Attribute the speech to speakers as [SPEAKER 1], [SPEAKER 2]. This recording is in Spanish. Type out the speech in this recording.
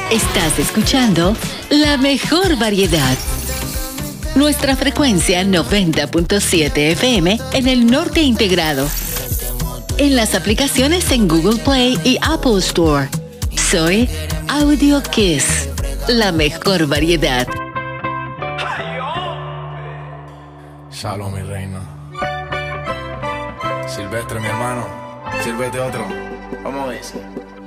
[SPEAKER 1] Estás escuchando la mejor variedad. Nuestra frecuencia 90.7 FM en el norte integrado. En las aplicaciones en Google Play y Apple Store. Soy Audio Kiss, la mejor variedad.
[SPEAKER 2] Shalom, mi reina. Silvestre, mi hermano. Sírvete otro. Vamos a ver.